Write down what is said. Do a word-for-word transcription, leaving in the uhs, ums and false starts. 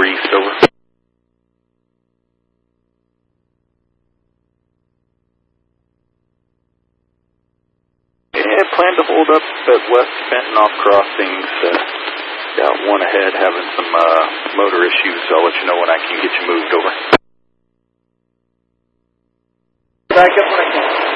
east, over. Yeah, plan to hold up at West Fentanoff Crossings. Uh, got one ahead having some uh, motor issues, so I'll let you know when I can get you moved, over. Back up when I can.